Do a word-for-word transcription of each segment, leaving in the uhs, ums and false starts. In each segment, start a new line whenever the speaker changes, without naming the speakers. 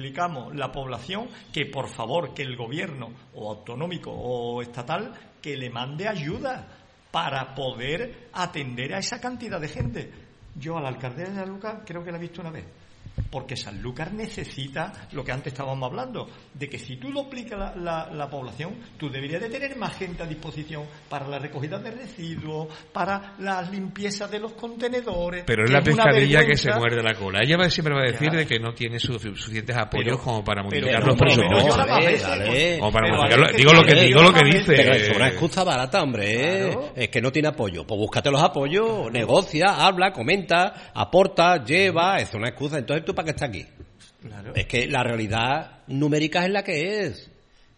suplicamos la población que por favor que el gobierno o autonómico o estatal que le mande ayuda para poder atender a esa cantidad de gente. Yo a la alcaldesa de Sanlúcar creo que la he visto una vez, porque Sanlúcar necesita lo que antes estábamos hablando, de que si tú duplicas la, la, la población, tú deberías de tener más gente a disposición para la recogida de residuos, para la limpieza de los contenedores.
Pero es la pescadilla que se muerde la cola. Ella va, siempre va a decir ya. de que no tiene su, suficientes apoyos pero, como para modificar
pero,
los presupuestos.
No, dale, dale.
Como para modificarlo. Digo lo que digo lo que dice.
Pero es una excusa barata, hombre. Claro. Es que no tiene apoyo. Pues búscate los apoyos, negocia, habla, comenta, aporta, lleva. Es una excusa. Entonces, ¿tú para qué estás aquí? Claro. Es que la realidad numérica es la que es.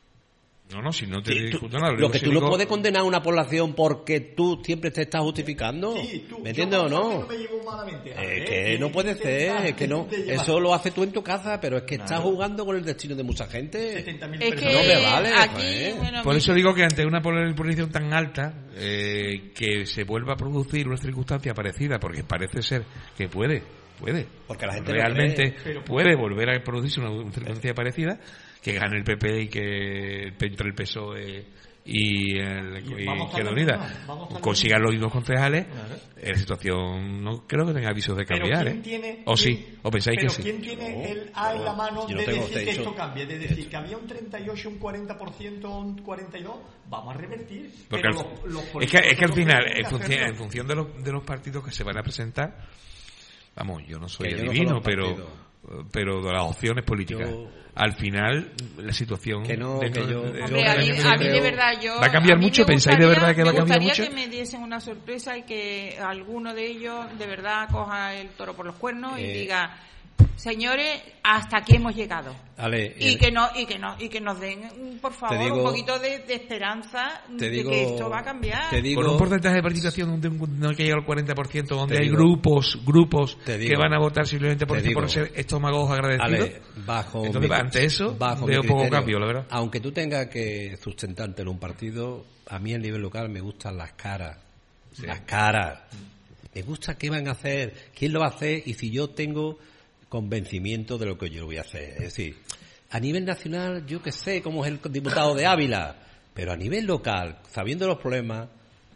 No, no, si no te
sí,
discuto nada.
Lo que tú no puedes condenar a una población porque tú siempre te estás justificando. Sí, tú, ¿me entiendes o no?
no me llevo malamente,
es que eh, no puede ser, es que no. Eso lo haces tú en tu casa, pero es que claro. estás jugando con el destino de mucha gente.
setenta mil
es
personas.
Que no me vale.
Aquí, bueno,
Por eso digo que ante una polarización tan alta, eh, que se vuelva a producir una circunstancia parecida, porque parece ser que puede, puede.
Porque la gente
realmente puede volver a producirse una, una circunstancia parecida, que gane el P P y que entre el P S O E y el y Izquierda Unida consigan los mismos concejales, claro. La situación no creo que tenga avisos de cambiar, ¿eh?
Tiene,
o sí, o pensáis
pero
que sí.
¿Quién tiene el A en la mano
no
de decir
que
esto. esto cambie? De decir que había un treinta y ocho, un cuarenta por ciento, un cuarenta y dos, vamos a revertir.
Porque
pero
al,
los, los
es, que, es que al final, en función, en función de los, de los partidos que se van a presentar, vamos, yo no soy adivino, no pero pero de las opciones políticas, yo, al final la situación
que no, que yo,
de, hombre, yo, a, mí, a mí de verdad yo
va a cambiar mucho. ¿Pensáis de verdad que va a cambiar mucho?
Me gustaría que me diesen una sorpresa y que alguno de ellos de verdad coja el toro por los cuernos eh, y diga: señores, hasta aquí hemos llegado.
Ale,
y el, que no y que no y que nos den, por favor, digo, un poquito de, de esperanza de
digo,
que esto va a cambiar.
Te digo, con un porcentaje de participación donde no llega al cuarenta por ciento, donde hay digo, grupos grupos digo, que van a votar simplemente por, digo, por ser estómagos agradecidos. Ale,
bajo
entonces,
mi,
ante eso
bajo
veo poco cambio, la verdad.
Aunque tú tengas que sustentarte en un partido, a mí a nivel local me gustan las caras. Sí. Las caras. Me gusta qué van a hacer, quién lo va a hacer y si yo tengo convencimiento de lo que yo voy a hacer. Es decir, a nivel nacional, yo que sé cómo es el diputado de Ávila, pero a nivel local, sabiendo los problemas,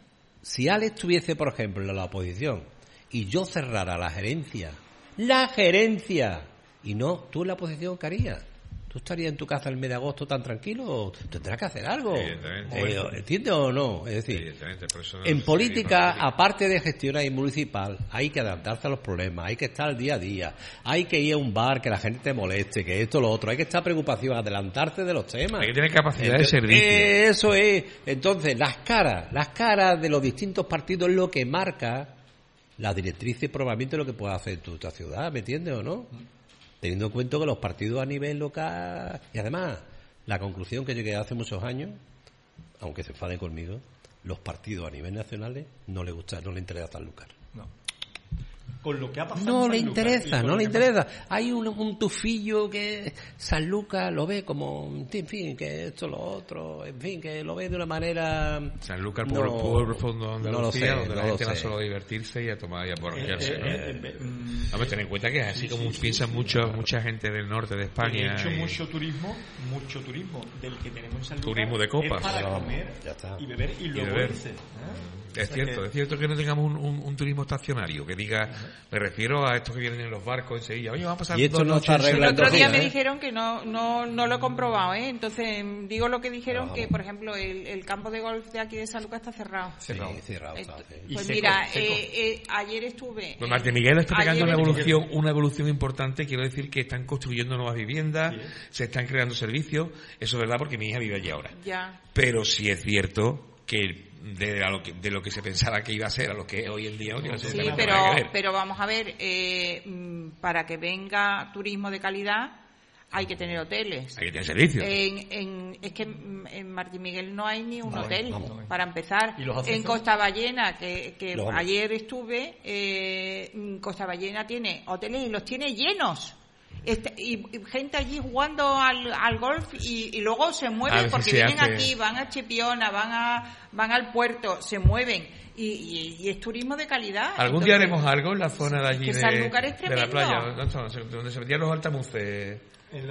si Alex estuviese, por ejemplo, en la oposición y yo cerrara la gerencia, la gerencia, y no, tú en la oposición, ¿qué harías? ¿Tú estarías en tu casa el mes de agosto tan tranquilo? Tendrás que hacer algo. Eh, ¿Entiendes o no? Es decir, en política, aparte de gestionar municipal, hay que adaptarse a los problemas, hay que estar al día a día, hay que ir a un bar que la gente te moleste, que esto, lo otro, hay que estar preocupación, adelantarse de los temas.
Hay que tener capacidad Entonces, de servicio.
Eh, eso es. Entonces, las caras, las caras de los distintos partidos es lo que marca las directrices probablemente lo que pueda hacer tu, tu ciudad, ¿me entiendes o no? Teniendo en cuenta que los partidos a nivel local, y además, la conclusión que llegué hace muchos años, aunque se enfaden conmigo, los partidos a nivel nacional no le gusta, no le interesa Sanlúcar.
No. Con lo que ha pasado
no le interesa, no le interesa. Hay un, un tufillo que Sanlúcar lo ve como, en fin, que esto, lo otro, en fin, que lo ve de una manera...
Sanlúcar, por no, pueblo fondo de Andalucía,
no
donde
no
la gente
sé.
va solo a divertirse y a tomar y a borracharse.
Eh,
¿no?
eh, eh, eh,
Vamos a tener en cuenta que es así como piensan mucho, mucha gente del norte de España.
He hecho
y...
mucho turismo, mucho turismo, del que tenemos en Sanlúcar.
Turismo de copas.
Es para
no,
comer
ya está.
y beber y luego
y beber.
irse. ¿eh?
Es o sea cierto, que... es cierto que no tengamos un, un, un turismo estacionario, que diga, uh-huh. me refiero a estos que vienen en los barcos en Sevilla, oye, vamos a pasar
y esto
dos
no
noches
está
El otro día
¿eh?
me dijeron que no, no, no lo he comprobado, ¿eh? Entonces, digo lo que dijeron, no. que por ejemplo, el, el campo de golf de aquí de Sanlúcar está cerrado.
Cerrado. Sí, cerrado está, sí.
Pues
seco,
mira,
seco.
Eh, eh, ayer estuve...
Pues Martín Miguel está pegando una evolución,
estuve...
una evolución importante, quiero decir que están construyendo nuevas viviendas, sí. se están creando servicios, eso es verdad porque mi hija vive allí ahora.
Ya.
Pero sí es cierto que de, a lo que de lo que se pensaba que iba a ser a lo que hoy en día no tiene
sí, pero, pero vamos a ver, eh, para que venga turismo de calidad hay que tener hoteles.
Hay que tener servicios.
En, en, es que en Martín Miguel no hay ni un
vamos,
hotel,
vamos.
para empezar. En Costa Ballena, que, que ayer estuve, eh, Costa Ballena tiene hoteles y los tiene llenos. Este, y, y gente allí jugando al, al golf y, y luego se mueven porque vienen hace... aquí, van a Chipiona, van a van al puerto, se mueven y, y, y es turismo de calidad.
Algún
Entonces,
día haremos algo en la zona de allí de,
es
de la playa,
donde
se metían los altamuces.